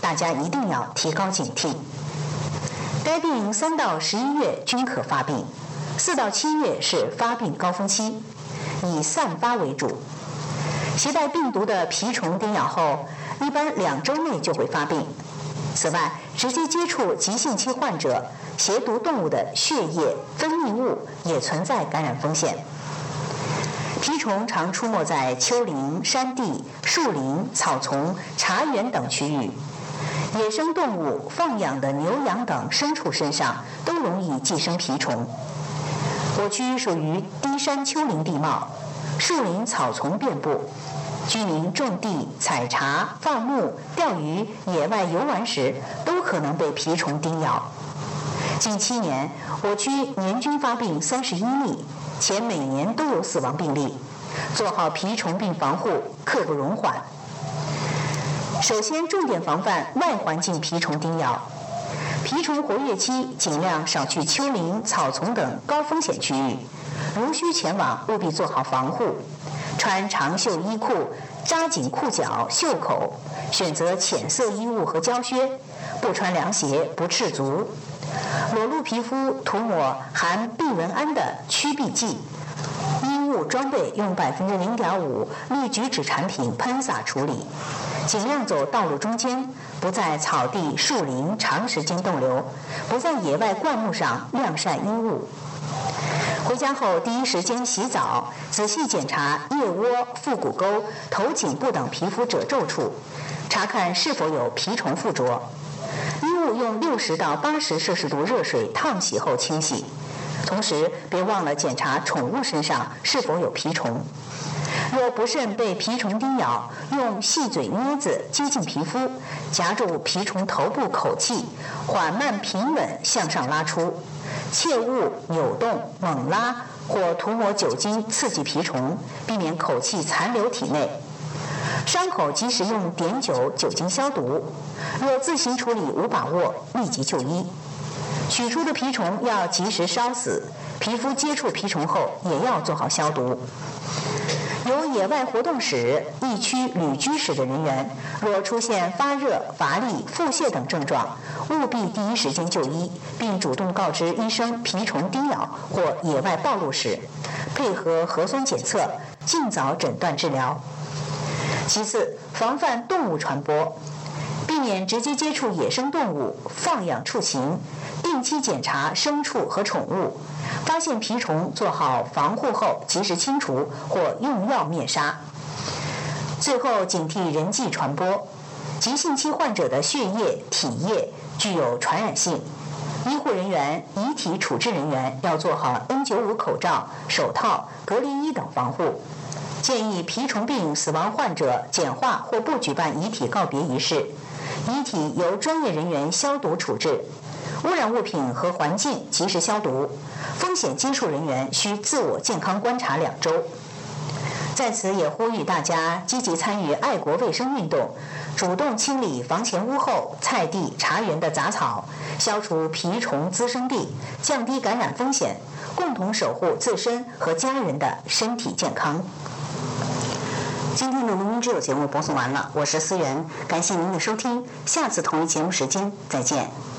大家一定要提高警惕。该病3到11月均可发病，4到7月是发病高峰期，以散发为主。携带病毒的蜱虫叮咬后，一般2周内就会发病。此外，直接接触急性期患者携毒动物的血液、分泌物也存在感染风险。蜱虫常出没在丘陵、山地、树林、草丛、茶园等区域，野生动物、放养的牛羊等牲畜身上都容易寄生蜱虫。我区属于低山丘陵地貌，树林草丛遍布，居民种地、采茶、放牧、钓鱼、野外游玩时都可能被蜱虫叮咬。近7年，我区年均发病31例，且每年都有死亡病例。做好蜱虫病防护，刻不容缓。首先，重点防范外环境蜱虫叮咬。蜱虫活跃期尽量少去丘陵、草丛等高风险区域，如需前往，务必做好防护。穿长袖衣裤，扎紧裤脚、袖口，选择浅色衣物和胶靴，不穿凉鞋，不赤足。裸露皮肤涂抹含避蚊胺的驱避剂，衣物装备用0.5%氯菊酯产品喷洒处理，尽量走道路中间，不在草地、树林长时间逗留，不在野外灌木上晾晒衣物。回家后第一时间洗澡，仔细检查腋窝、腹股沟、头颈部等皮肤褶皱处，查看是否有蜱虫附着。衣物用60到80摄氏度热水烫洗后清洗，同时别忘了检查宠物身上是否有蜱虫。若不慎被蜱虫叮咬，用细嘴镊子接近皮肤，夹住蜱虫头部口气，缓慢平稳向上拉出，切勿扭动、猛拉或涂抹酒精刺激蜱虫，避免口气残留体内。伤口及时用碘酒酒精消毒，若自行处理无把握，立即就医。取出的蜱虫要及时烧死，皮肤接触蜱虫后也要做好消毒。有野外活动史、疫区旅居史的人员，若出现发热、乏力、腹泻等症状，务必第一时间就医，并主动告知医生蜱虫叮咬或野外暴露史，配合核酸检测，尽早诊断治疗。其次，防范动物传播，避免直接接触野生动物、放养畜禽，定期检查牲畜和宠物，发现蜱虫做好防护后及时清除或用药灭杀。最后，警惕人际传播，急性期患者的血液、体液具有传染性，医护人员、遗体处置人员要做好N95口罩、手套、隔离衣等防护。建议蜱虫病死亡患者简化或不举办遗体告别仪式，遗体由专业人员消毒处置，污染物品和环境及时消毒，风险接触人员需自我健康观察2周。在此也呼吁大家积极参与爱国卫生运动，主动清理房前屋后、菜地、茶园的杂草，消除蜱虫滋生地，降低感染风险，共同守护自身和家人的身体健康。今天的农民之友节目播送完了，我是思源，感谢您的收听，下次同一节目时间再见。